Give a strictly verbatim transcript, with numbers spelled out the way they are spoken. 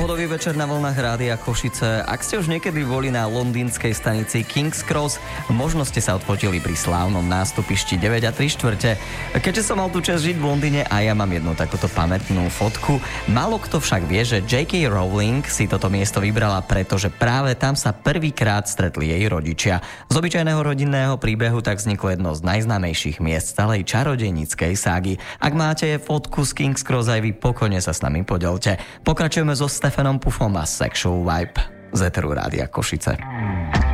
Pohodový večer na vlnách Rádia Košice. Ak ste už niekedy boli na londýnskej stanici King's Cross, možno ste sa odfotili pri slávnom nástupišti deväť a tri štvrte. Keďže som mal tu čas žiť v Londýne a ja mám jednu takúto pamätnú fotku, málo kto však vie, že J K. Rowling si toto miesto vybrala, pretože práve tam sa prvýkrát stretli jej rodičia. Z obyčajného rodinného príbehu tak vzniklo jedno z najznámejších miest celej čarodejníckej ságy. Ak máte fotku z King's Cross aj vy, pokojne sa s nami podelte. Pokračujeme so Stefanom Puffom a Sexual Vibe z éteru Rádia Košice.